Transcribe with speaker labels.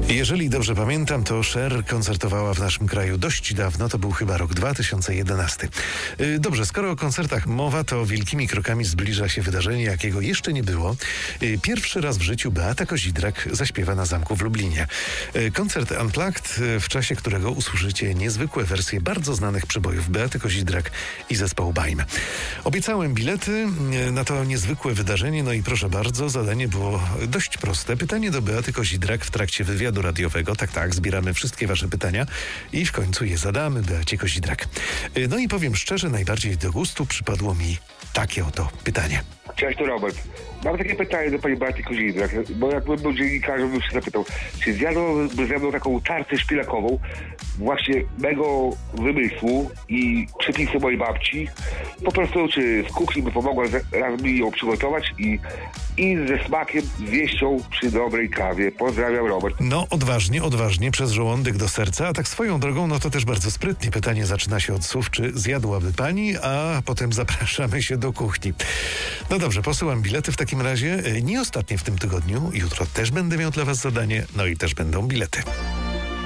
Speaker 1: Jeżeli dobrze pamiętam, to Cher koncertowała w naszym kraju dość dawno, to był chyba rok 2011. Dobrze, skoro o koncertach mowa, to wielkimi krokami zbliża się wydarzenie, jakiego jeszcze nie było. Pierwszy raz w życiu Beata Kozidrak zaśpiewa na Zamku w Lublinie. Koncert Unplugged, w czasie którego usłyszycie niezwykłe wersje bardzo znanych przebojów Beaty Kozidrak i zespołu Baim. Obiecałem bilety na to niezwykłe wydarzenie, no i proszę bardzo, zadanie było dość proste. Pytanie do Beaty Kozidrak w trakcie wywiadu radiowego. Tak, zbieramy wszystkie wasze pytania i w końcu je zadamy Beacie Kozidrak. No i powiem szczerze, najbardziej do gustu przypadło mi takie oto pytanie.
Speaker 2: Cześć, to Robert. Mam takie pytanie do pani Beaty Kozidrak, bo jakbym był dziennikarzem, bym się zapytał, czy zjadłaby ze mną taką tartę szpilakową właśnie mego wymysłu i przepisy mojej babci, po prostu czy z kuchni by pomogła razem mi ją przygotować i ze smakiem zjeść ją przy dobrej kawie. Pozdrawiam, Robert.
Speaker 1: No, odważnie, przez żołądek do serca, a tak swoją drogą, no to też bardzo sprytnie. Pytanie zaczyna się od słów, czy zjadłaby pani, a potem zapraszamy się do kuchni. No dobrze, posyłam bilety w takim razie. Nie ostatnie w tym tygodniu. Jutro też będę miał dla was zadanie, no i też będą bilety.